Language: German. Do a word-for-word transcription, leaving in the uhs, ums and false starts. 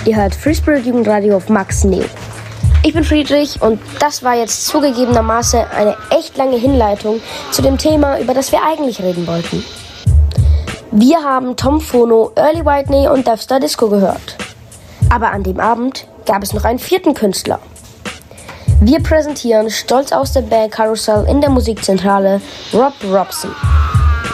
Ihr hört Free Spirit Jugendradio auf Max Neo. Ich bin Friedrich und das war jetzt zugegebenermaßen eine echt lange Hinleitung zu dem Thema, über das wir eigentlich reden wollten. Wir haben Tom Phono, Early Whitney und Death Star Disco gehört. Aber an dem Abend gab es noch einen vierten Künstler. Wir präsentieren stolz aus der Band Carousel in der Musikzentrale Rob Robson.